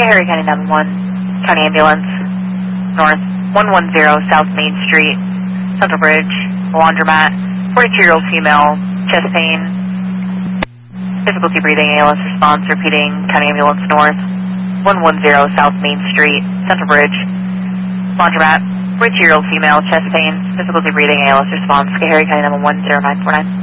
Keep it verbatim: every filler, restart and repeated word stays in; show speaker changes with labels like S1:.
S1: Harry County nine one one, County Ambulance, North, one one zero South Main Street, Central Bridge, laundromat, forty-two-year-old female, chest pain, difficulty breathing, A L S response, repeating, County Ambulance North, one one zero South Main Street, Central Bridge, laundromat, forty-two-year-old female, chest pain, difficulty breathing, A L S response, Harry County nine one one, zero nine four nine.